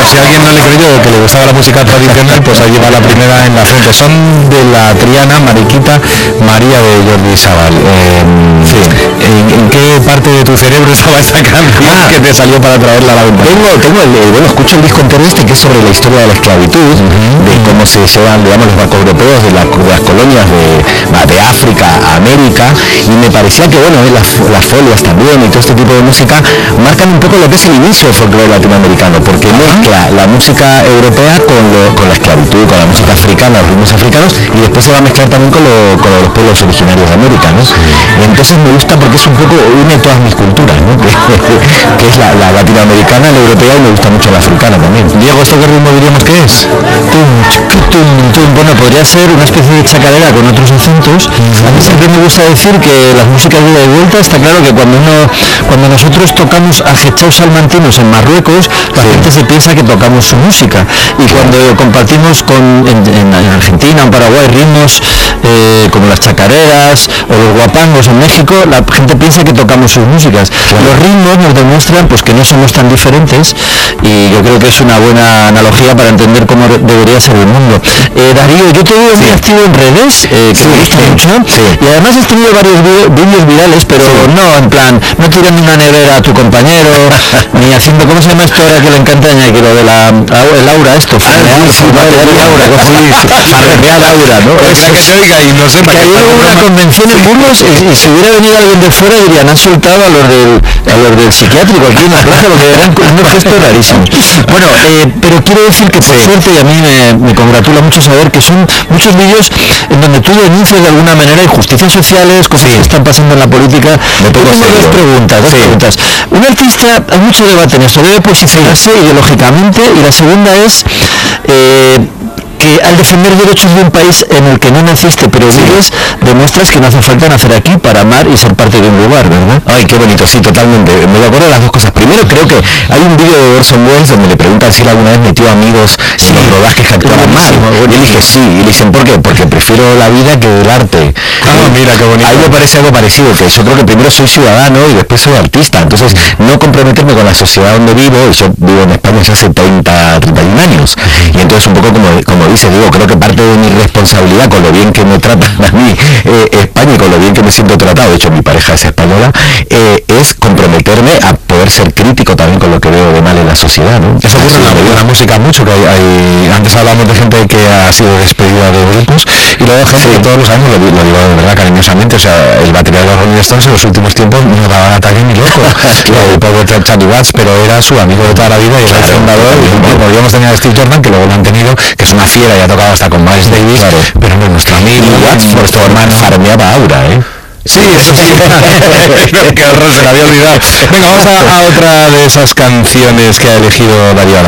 si alguien no le creyó que le gustaba la música tradicional, pues ahí va la primera en la frente. Son de la Triana, Mariquita, María de Jordi Sabal. ¿En qué parte de tu cerebro estaba esta canción que te salió para traerla a la ventana? Escucho el disco entero que es sobre la historia de la esclavitud, de cómo se llevan, digamos, los barcos europeos de las colonias de África a América, y me parecía que, bueno, las folias también y todo este tipo de música marcan un poco lo que es el inicio del folclore latinoamericano, porque mezcla la música europea con la esclavitud, con la música africana, los ritmos africanos, y después se va a mezclar también con los pueblos originarios de América, ¿no? Y entonces me gusta porque es un poco, une todas mis culturas, ¿no? que es la latinoamericana, la europea, y me gusta mucho la africana también. Diego, ¿esto qué ritmo diríamos que es? Bueno, podría ser una especie de chacarera con otros acentos. A mí siempre me gusta decir que las músicas de ida y vuelta, está claro que cuando nosotros tocamos a Getxau salmantinos en Marruecos, la gente se piensa que tocamos su música, y cuando compartimos en Argentina, en Paraguay, ritmos como las chacareras o los guapangos en México, la gente piensa que tocamos sus músicas. Los ritmos nos demuestran pues que no somos tan diferentes, y yo creo que es una buena analogía para entender cómo debería ser el mundo. Darío, yo te veo muy activo en redes, que me gusta mucho, y además has tenido varios vídeos virales, pero no en plan, no tirando una nevera a tu compañero, ni haciendo, ¿cómo se llama esto ahora que le encanta a Iñaki, lo de el aura, esto? Laura, ¿no? Que se oiga y no sepa que hubo una convención en Burgos, y si hubiera venido alguien de fuera dirían, han soltado a los del psiquiátrico aquí en la plaza, porque eran unos gestos rarísimos. Bueno, pero quiero decir que por suerte, y a mí me congratula mucho saber que son muchos vídeos en donde tú denuncias de alguna manera injusticias sociales, cosas que están pasando en la política. Tengo dos preguntas. Un artista, hay mucho debate en esto, debe posicionarse ideológicamente, y la segunda es que al defender derechos de un país en el que no naciste pero vives, demuestras que no hace falta nacer aquí para amar y ser parte de un lugar, ¿verdad? Ay, qué bonito, sí, totalmente. Me lo acuerdo de las dos cosas. Primero, creo que hay un vídeo de Orson Welles donde le preguntan si él alguna vez metió amigos en los rodajes que actuaban mal. Y él dije sí, y le dicen, ¿por qué? Porque prefiero la vida que el arte. Mira qué bonito. Ahí me parece algo parecido, que yo creo que primero soy ciudadano y después soy artista. Entonces, no comprometerme con la sociedad donde vivo, y yo vivo en España ya hace 31 años. Y entonces, un poco como dices, digo, creo que parte de mi responsabilidad, con lo bien que me tratan a mí España, y con lo bien que me siento tratado, de hecho mi pareja es española, es comprometerme a poder ser crítico también con lo que veo de mal en la sociedad, ¿no? Eso ocurre en la música mucho, que antes hablamos de gente que ha sido despedida de grupos, y luego gente que todos los años, lo digo de verdad cariñosamente, o sea, el batería de los Rolling Stones en los últimos tiempos no daba ataque ni loco, el pobre Charlie Watts, pero era su amigo de toda la vida, y era el fundador, y podríamos tener a Steve Jordan, que luego lo han tenido, que es una fiera y ha tocado hasta con Miles Davis, pero no, nuestro amigo Watts, nuestro hermano, farmeaba Aura, Sí, eso sí. Qué horror, se me había olvidado. Venga, vamos a otra de esas canciones que ha elegido Darío.